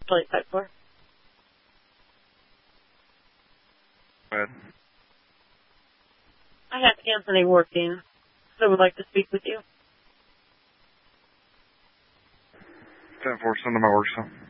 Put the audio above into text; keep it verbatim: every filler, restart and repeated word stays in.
Charlie five four. Go ahead. I have Anthony working, so would like to speak with you. ten four, send to my work cell.